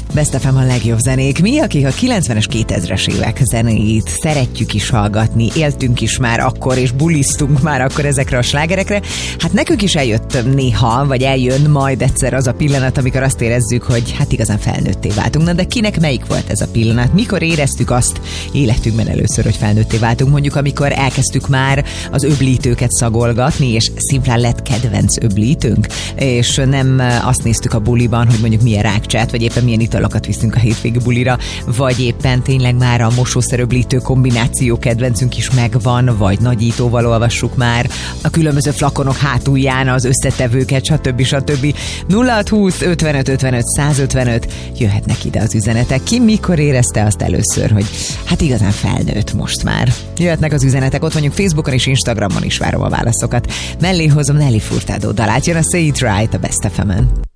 Best FM a legjobb zenék. Mi, akik a 90-es 2000-es évek zenéit szeretjük is hallgatni, éltünk is már akkor, és buliztunk már akkor ezekre a slágerekre, hát nekünk is eljött néha, vagy eljön majd egyszer az a pillanat, amikor azt érezzük, hogy hát igazán felnőtté váltunk. Na de kinek melyik volt ez a pillanat? Mikor éreztük azt életünkben először, hogy felnőtté váltunk? Mondjuk, amikor elkezdtük már az öblítőket szagolgatni, és szimplán lett kedvenc öblítőnk, és nem azt néztük a buliban, hogy mondjuk milyen rákcsát, vagy éppen milyen italokat viszünk a hétvégi bulira, vagy éppen tényleg már a mosószeröblítő kombináció kedvencünk is megvan, vagy nagyítóval olvassuk már a különböző flakonok hátulján az összetevőket, stb. 0620 55 55 155 jöhetnek ide az üzenetek. Ki mikor érezte azt először, hogy hát igazán felnőtt most már? Jöhetnek az üzenetek, ott mondjuk Facebookon és Instagramon is várom a válaszokat. Mellé hozom Nelly Furtado dalát, jön a Say It Right a Best FM-en.